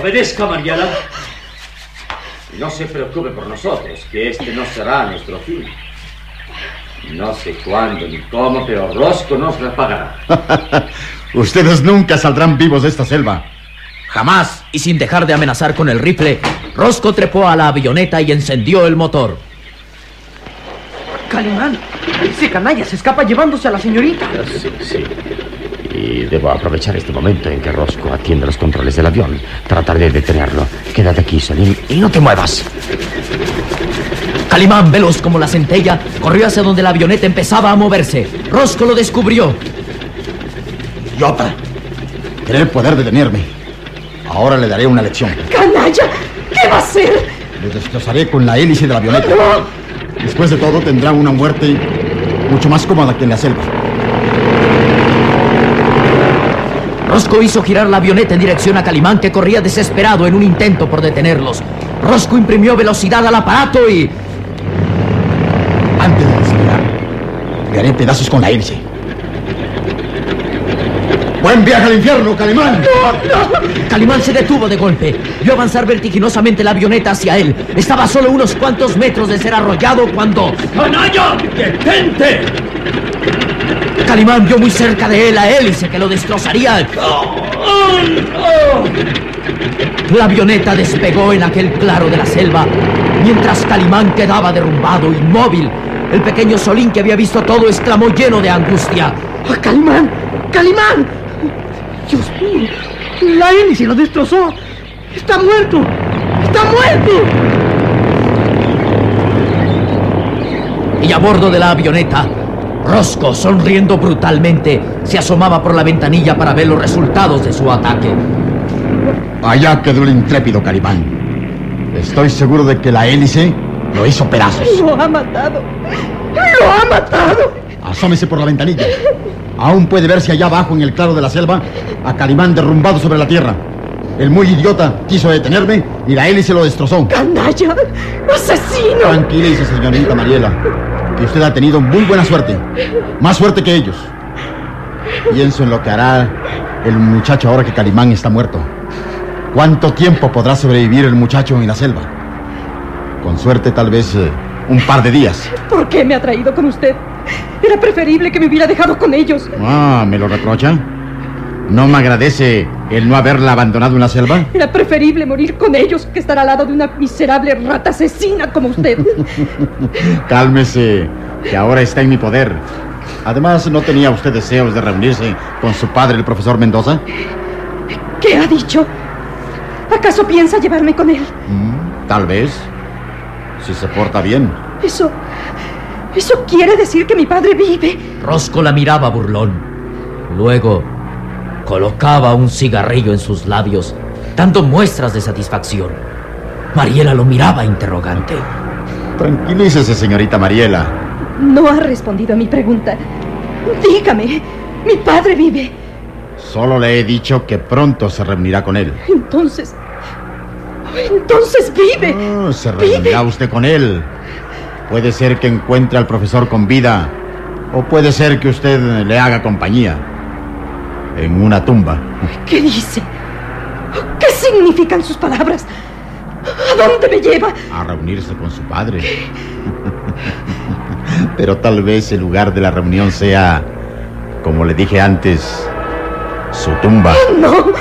Obedezca, Mariela. Y no se preocupe por nosotros, que este no será nuestro fin. No sé cuándo ni cómo, pero Rosco nos repagará. Ustedes nunca saldrán vivos de esta selva. ¡Jamás! Y sin dejar de amenazar con el rifle, Rosco trepó a la avioneta y encendió el motor. Calimán, ese canalla se escapa llevándose a la señorita. Sí. Y debo aprovechar este momento en que Rosco atiende los controles del avión. Trataré de detenerlo. Quédate aquí, Solín, y no te muevas. Calimán, veloz como la centella, corrió hacia donde la avioneta empezaba a moverse. Rosco lo descubrió. ¡Idiota! Tiene el poder de detenerme. Ahora le daré una lección. ¡Canalla! ¿Qué va a hacer? Le destrozaré con la hélice de la avioneta. Después de todo, tendrá una muerte mucho más cómoda que en la selva. Rosco hizo girar la avioneta en dirección a Calimán, que corría desesperado en un intento por detenerlos. Rosco imprimió velocidad al aparato y... Antes de despegar, le haré pedazos con la hélice. ¡Buen viaje al infierno, Calimán! ¡No! Calimán se detuvo de golpe. Vio avanzar vertiginosamente la avioneta hacia él. Estaba a solo unos cuantos metros de ser arrollado cuando... ¡Canalla! ¡Detente! Calimán vio muy cerca de él la hélice que lo destrozaría. La avioneta despegó en aquel claro de la selva, mientras Calimán quedaba derrumbado, inmóvil. El pequeño Solín, que había visto todo, exclamó lleno de angustia. ¡Oh, Calimán! ¡Calimán! ¡Dios mío! ¡La hélice lo destrozó! ¡Está muerto! ¡Está muerto! Y a bordo de la avioneta, Rosco, sonriendo brutalmente, se asomaba por la ventanilla para ver los resultados de su ataque. Allá quedó el intrépido Calimán. Estoy seguro de que la hélice lo hizo pedazos. ¡Lo ha matado! ¡Lo ha matado! Asómese por la ventanilla. Aún puede verse allá abajo en el claro de la selva a Calimán derrumbado sobre la tierra. El muy idiota quiso detenerme y la hélice lo destrozó. ¡Canalla! ¡Asesino! Tranquilícese, señorita Mariela, que usted ha tenido muy buena suerte. Más suerte que ellos. Pienso en lo que hará el muchacho ahora que Calimán está muerto. ¿Cuánto tiempo podrá sobrevivir el muchacho en la selva? Con suerte, tal vez un par de días. ¿Por qué me ha traído con usted? Era preferible que me hubiera dejado con ellos. Ah, ¿me lo reprocha? ¿No me agradece el no haberla abandonado en la selva? Era preferible morir con ellos que estar al lado de una miserable rata asesina como usted. Cálmese, que ahora está en mi poder. Además, ¿no tenía usted deseos de reunirse con su padre, el profesor Mendoza? ¿Qué ha dicho? ¿Acaso piensa llevarme con él? Tal vez, si se porta bien. Eso quiere decir que mi padre vive. Rosco la miraba burlón. Luego colocaba un cigarrillo en sus labios, dando muestras de satisfacción. Mariela lo miraba interrogante. Tranquilícese, señorita Mariela. No ha respondido a mi pregunta. Dígame, mi padre vive. Solo le he dicho que pronto se reunirá con él. Entonces vive. Se reunirá usted con él. Puede ser que encuentre al profesor con vida, o puede ser que usted le haga compañía en una tumba. ¿Qué dice? ¿Qué significan sus palabras? ¿A dónde me lleva? A reunirse con su padre. Pero tal vez el lugar de la reunión sea, como le dije antes, su tumba. No,